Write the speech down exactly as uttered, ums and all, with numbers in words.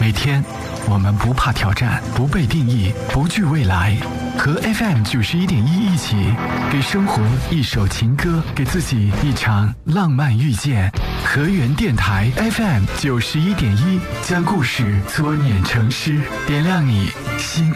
每天我们不怕挑战，不被定义，不惧未来，和 F M 九十一点一一起，给生活一首情歌，给自己一场浪漫遇见。河源电台 F M 九十一点一，将故事搓捻成诗，点亮你心